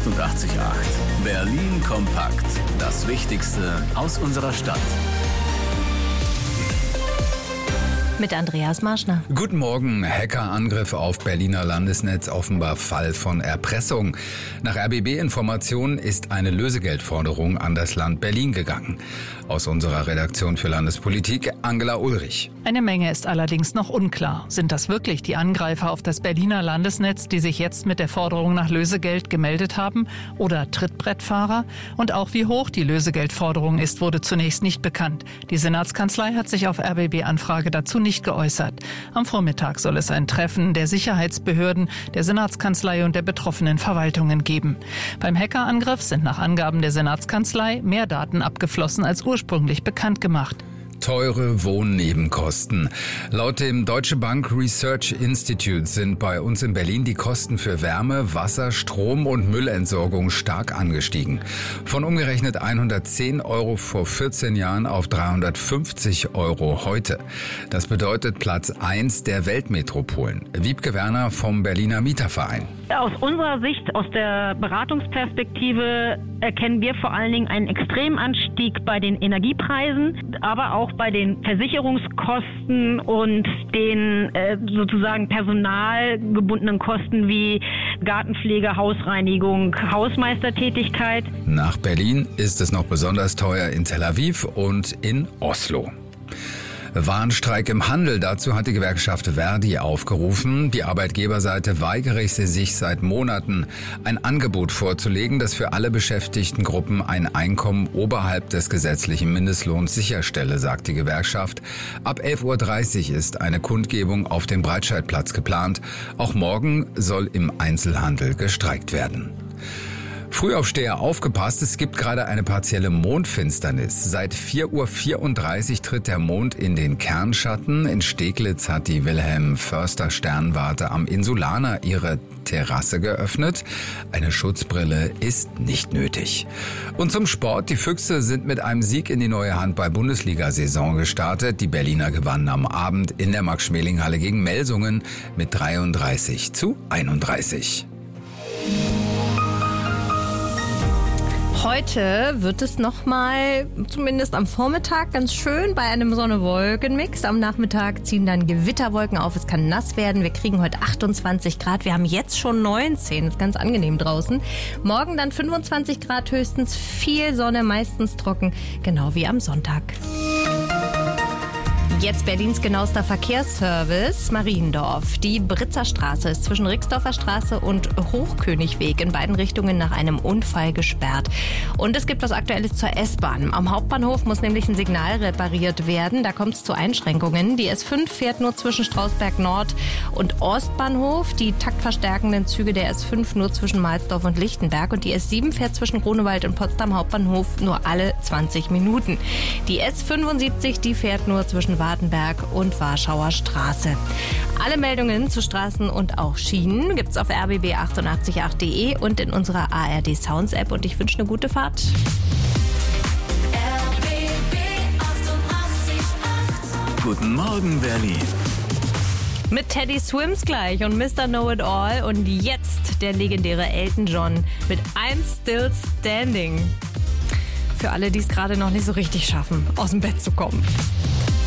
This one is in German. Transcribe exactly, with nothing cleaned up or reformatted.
achtundachtzig Komma acht. Berlin kompakt. Das Wichtigste aus unserer Stadt. Mit Andreas Marschner. Guten Morgen. Hackerangriff auf Berliner Landesnetz, offenbar Fall von Erpressung. Nach R B B-Informationen ist eine Lösegeldforderung an das Land Berlin gegangen. Aus unserer Redaktion für Landespolitik, Angela Ulrich. Eine Menge ist allerdings noch unklar. Sind das wirklich die Angreifer auf das Berliner Landesnetz, die sich jetzt mit der Forderung nach Lösegeld gemeldet haben? Oder Trittbrettfahrer? Und auch wie hoch die Lösegeldforderung ist, wurde zunächst nicht bekannt. Die Senatskanzlei hat sich auf R B B-Anfrage dazu nicht geäußert. Am Vormittag soll es ein Treffen der Sicherheitsbehörden, der Senatskanzlei und der betroffenen Verwaltungen geben. Beim Hackerangriff sind nach Angaben der Senatskanzlei mehr Daten abgeflossen als ursprünglich bekannt gemacht. Teure Wohnnebenkosten. Laut dem Deutsche Bank Research Institute sind bei uns in Berlin die Kosten für Wärme, Wasser, Strom und Müllentsorgung stark angestiegen. Von umgerechnet hundertzehn Euro vor vierzehn Jahren auf dreihundertfünfzig Euro heute. Das bedeutet Platz eins der Weltmetropolen. Wiebke Werner vom Berliner Mieterverein. Aus unserer Sicht, aus der Beratungsperspektive, erkennen wir vor allen Dingen einen Extremanstieg bei den Energiepreisen, aber auch bei den Versicherungskosten und den äh, sozusagen personalgebundenen Kosten wie Gartenpflege, Hausreinigung, Hausmeistertätigkeit. Nach Berlin ist es noch besonders teuer in Tel Aviv und in Oslo. Warnstreik im Handel. Dazu hat die Gewerkschaft Verdi aufgerufen. Die Arbeitgeberseite weigere sich seit Monaten, ein Angebot vorzulegen, das für alle beschäftigten Gruppen ein Einkommen oberhalb des gesetzlichen Mindestlohns sicherstelle, sagt die Gewerkschaft. Ab elf Uhr dreißig ist eine Kundgebung auf dem Breitscheidplatz geplant. Auch morgen soll im Einzelhandel gestreikt werden. Frühaufsteher, aufgepasst, es gibt gerade eine partielle Mondfinsternis. Seit vier Uhr vierunddreißig tritt der Mond in den Kernschatten. In Steglitz hat die Wilhelm-Förster-Sternwarte am Insulaner ihre Terrasse geöffnet. Eine Schutzbrille ist nicht nötig. Und zum Sport. Die Füchse sind mit einem Sieg in die neue Handball-Bundesliga-Saison gestartet. Die Berliner gewannen am Abend in der Max-Schmeling-Halle gegen Melsungen mit dreiunddreißig zu einunddreißig. Heute wird es nochmal, zumindest am Vormittag, ganz schön bei einem Sonne-Wolken-Mix. Am Nachmittag ziehen dann Gewitterwolken auf. Es kann nass werden. Wir kriegen heute achtundzwanzig Grad. Wir haben jetzt schon neunzehn. Ist ganz angenehm draußen. Morgen dann fünfundzwanzig Grad höchstens. Viel Sonne, meistens trocken. Genau wie am Sonntag. Jetzt Berlins genauester Verkehrsservice, Mariendorf. Die Britzer Straße ist zwischen Rixdorfer Straße und Hochkönigweg in beiden Richtungen nach einem Unfall gesperrt. Und es gibt was Aktuelles zur S-Bahn. Am Hauptbahnhof muss nämlich ein Signal repariert werden. Da kommt es zu Einschränkungen. Die S fünf fährt nur zwischen Strausberg Nord und Ostbahnhof. Die taktverstärkenden Züge der S fünf nur zwischen Mahlsdorf und Lichtenberg. Und die S sieben fährt zwischen Grunewald und Potsdam Hauptbahnhof nur alle zwanzig Minuten. Die S fünfundsiebzig, die fährt nur zwischen Wartenberg und Warschauer Straße. Alle Meldungen zu Straßen und auch Schienen gibt's auf r b b achtundachtzig Komma acht punkt d e und in unserer A R D Sounds App. Und ich wünsche eine gute Fahrt. R B B achtundachtzig Komma acht. Guten Morgen, Berlin. Mit Teddy Swims gleich und Mister Know-It-All und jetzt der legendäre Elton John mit I'm Still Standing. Für alle, die es gerade noch nicht so richtig schaffen, aus dem Bett zu kommen.